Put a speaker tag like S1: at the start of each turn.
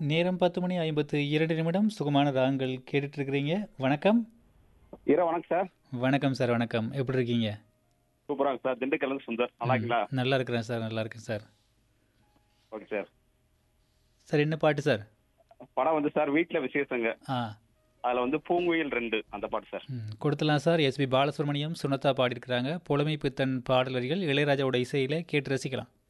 S1: நேரம் 10:52 சுகமான ராகங்கள் கேட்டுட்டு இருக்கிறீங்க. வணக்கம்.
S2: வணக்கம் சார்.
S1: வணக்கம் சார், வணக்கம். எப்படி இருக்கீங்க?
S2: சூப்பரா இருக்கு சார். திண்டுக்கல்ல சுந்தர். நல்லா இருக்கீங்களா?
S1: நல்லா இருக்கிறேன் சார், நல்லா இருக்கேன் சார்.
S2: Okay sir.
S1: சார் என்ன பாட்டு சார்?
S2: படம் வந்து சார் வீட்ல விசேஷங்க.
S1: ஆ
S2: அதுல வந்து பூங்குயில் 2 அந்த பாட்டு சார்.
S1: கொடுத்துலாம் சார். எஸ்பி பாலசுப்ரமணியம், சுனதா பாடியிருக்கிறாங்க. புலமை பித்தன் பாடல் வரிகள் இளையராஜாவோட இசையில் கேட்டு ரசிக்கலாம்.